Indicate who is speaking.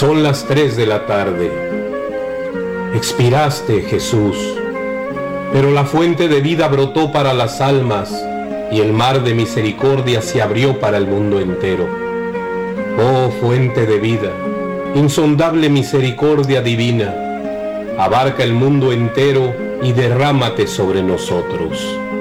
Speaker 1: Son las 3 de la tarde. Expiraste, Jesús, pero la fuente de vida brotó para las almas y el mar de misericordia se abrió para el mundo entero. Oh fuente de vida, insondable misericordia divina, abarca el mundo entero y derrámate sobre nosotros.